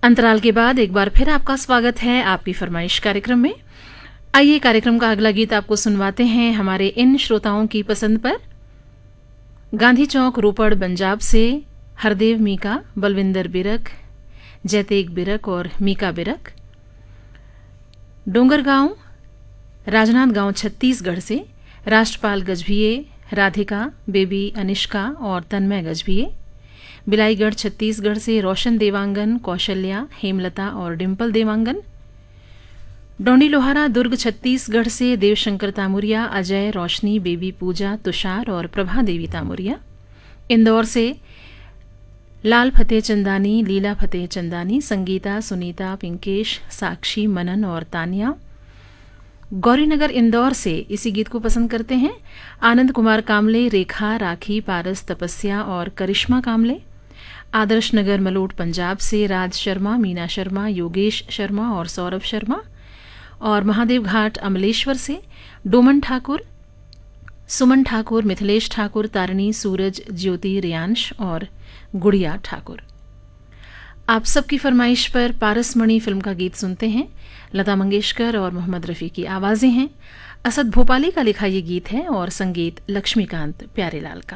अंतराल के बाद एक बार फिर आपका स्वागत है आपकी फरमाइश कार्यक्रम में। आइए कार्यक्रम का अगला गीत आपको सुनवाते हैं हमारे इन श्रोताओं की पसंद पर। गांधी चौक रोपड़ पंजाब से हरदेव मीका, बलविंदर बिरक, जैतेक बिरक और मीका बिरक। डोंगरगांव राजनांदगांव छत्तीसगढ़ से राष्ट्रपाल गजभिये, राधिका, बेबी अनिष्का और तन्मय गजभिये। बिलाईगढ़ छत्तीसगढ़ से रोशन देवांगन, कौशल्या, हेमलता और डिम्पल देवांगन। डोंडी लोहारा दुर्ग छत्तीसगढ़ से देवशंकर तामुरिया, अजय, रोशनी, बेबी पूजा, तुषार और प्रभा देवी तामुरिया। इंदौर से लाल फतेह चंदानी, लीला फतेह चंदानी, संगीता, सुनीता, पिंकेश, साक्षी, मनन और तानिया। गौरीनगर इंदौर से इसी गीत को पसंद करते हैं आनंद कुमार कामले, रेखा, राखी, पारस, तपस्या और करिश्मा कामले। आदर्श नगर मलोट पंजाब से राज शर्मा, मीना शर्मा, योगेश शर्मा और सौरभ शर्मा। और महादेव घाट अमलेश्वर से डोमन ठाकुर, सुमन ठाकुर, मिथिलेश ठाकुर, तारिणी, सूरज, ज्योति, रियांश और गुड़िया ठाकुर। आप सबकी फरमाइश पर पारसमणि फिल्म का गीत सुनते हैं। लता मंगेशकर और मोहम्मद रफ़ी की आवाज़ें हैं। असद भोपाली का लिखा ये गीत है और संगीत लक्ष्मीकांत प्यारेलाल का।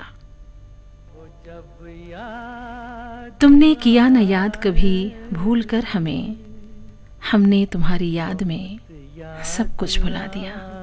तुमने किया न याद कभी भूल कर हमें, हमने तुम्हारी याद में सब कुछ भुला दिया।